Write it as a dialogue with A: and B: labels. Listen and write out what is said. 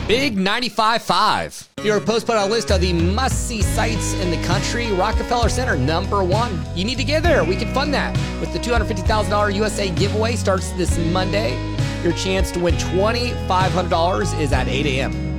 A: Big 95.5. If you're posted on a list of the must-see sites in the country, Rockefeller Center, number one. You need to get there. We can fund that. With the $250,000 USA giveaway starts this Monday. Your chance to win $2,500 is at 8 a.m.